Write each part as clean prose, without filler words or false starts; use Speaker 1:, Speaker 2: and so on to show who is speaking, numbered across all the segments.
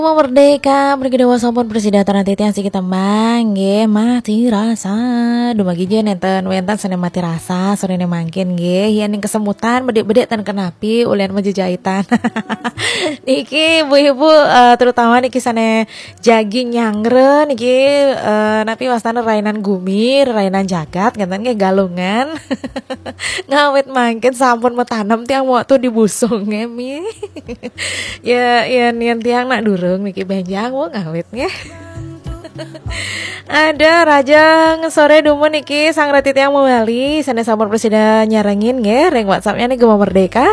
Speaker 1: Mau merdeka, pergi dewa sampun presiden nanti yang si kita mangge mati rasa. Dumagi je nenten wentan sene mati rasa, sore mangkin ge, hian ning kesemutan bedek-bedek tan kenapi ulian menjejahitan. Niki ibu-ibu terutama niki sane jaging nyangre niki napi wastana rainan gumi, rainan jagat ngenten ge galungan. Ngawet mangkin sampun metanam tiang waktu dibusung ngemi. Ya nian tiang nak durung niki benjang wong ngawitnya. Ada Rajang sore dumun niki sang ratit yang mewali sane sampun presiden nyarengin nge reng WhatsAppnya nih Gema Merdeka.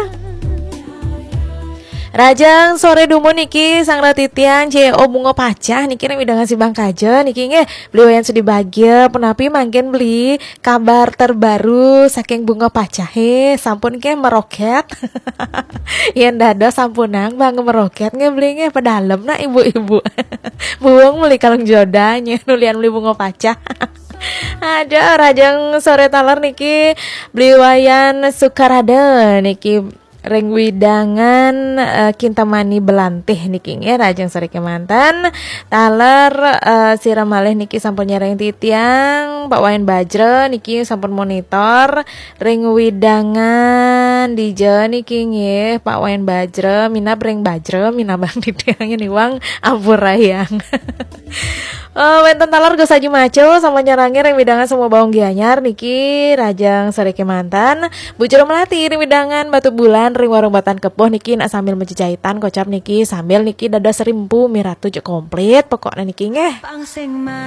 Speaker 1: Rajang sore dumun niki sang ratitian CEO bunga pacah niki nek udah ngasih bang kaje niki nge beliau yang sedih bahagia penapi mangkin beli kabar terbaru saking bunga pacah sampun ke meroket. Yen dada sampunang bang meroket nge beli nge pedalem nak ibu-ibu. Buang beli kalung jodanya nulian beli bunga pacah. Ada Rajang sore taler niki beli wayan Sukarada niki reng widangan kintamani belantih niki nge Rajang sore kemantan taler siram malih niki sampun nyareng titiang Pak Wayan Bajre niki sampun monitor reng widangan dije niki nge Pak Wayan Bajre mina reng Bajre mina bang titiangnya niwang ampur rayang. Wenten talar gus aji maco sama nyarangnya reng widangan semua bawang gianyar niki Rajang sore kemantan bujur melati reng widangan batu bulan ring warung batan kepoh niki nak sambil menjejahitan kocap niki sambil niki dada serimpu miratu komplit pokoknya niki ngeh